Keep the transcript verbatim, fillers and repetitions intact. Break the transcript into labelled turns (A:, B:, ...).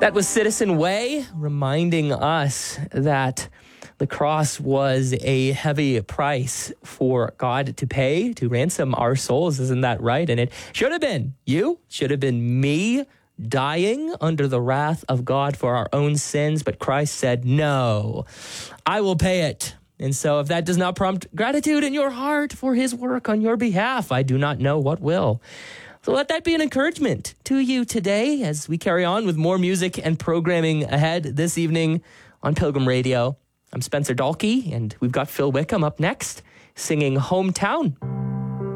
A: That was Citizen Way, reminding us that the cross was a heavy price for God to pay to ransom our souls. Isn't that right? And it should have been you, should have been me, dying under the wrath of God for our own sins. But Christ said, no, I will pay it. And so if that does not prompt gratitude in your heart for his work on your behalf, I do not know what will. So let that be an encouragement to you today as we carry on with more music and programming ahead this evening on Pilgrim Radio. I'm Spencer Dalkey, and we've got Phil Wickham up next singing Hometown.